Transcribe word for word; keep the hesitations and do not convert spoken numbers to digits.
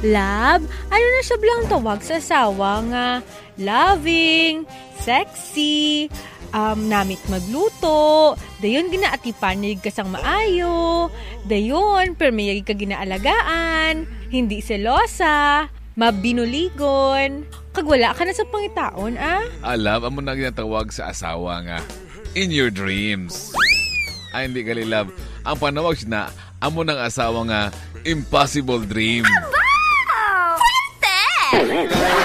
Love, ano na siya blang tawag sa asawa nga? Loving, sexy, um, namit magluto, dayon ginaatipanig kasang maayo, dayon permayagi ka ginaalagaan, hindi selosa, mabinuligon, kag wala ka na sa pangitaon, ah? Alam, amo na ginatawag sa asawa nga, in your dreams. Ay, hindi gali, love. Ang panawag siya na, amo ng asawa nga, impossible dream. Wow! Pwede!